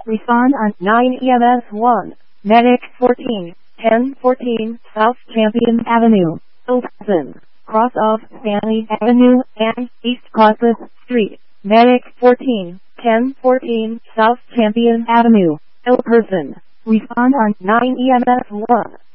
Respond on 9 EMS 1. Medic 14, 1014 South Champion Avenue, Ilderson, cross of Stanley Avenue and East Crosses Street. Medic 14, 1014 South Champion Avenue, Ilderson. Respond on 9 EMS 1.